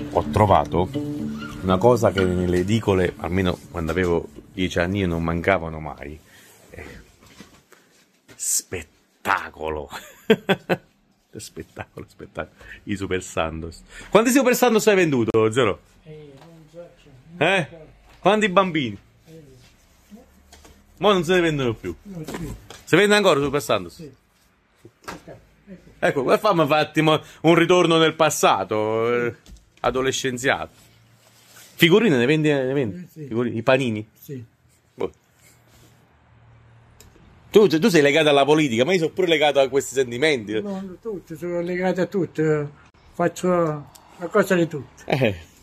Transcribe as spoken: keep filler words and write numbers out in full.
ho trovato una cosa che nelle edicole, almeno quando avevo dieci anni, non mancavano mai. Eh, spettacolo! spettacolo, spettacolo. I Super Santos. Quanti Super Santos hai venduto, Zero? Eh, non so, Eh? Quanti bambini? Ma non se ne vendono più. no, sì, Si vende ancora Super Santos? sì. Ecco, qua fammi un attimo un ritorno nel passato, eh, adolescenziato. Figurine ne vendi? Ne vendi? Eh, sì. Figurine, i panini? Sì. Boh. Tu, tu sei legato alla politica, ma io sono pure legato a questi sentimenti. No, tutti, sono legato a tutto. Faccio una cosa di tutto. Eh.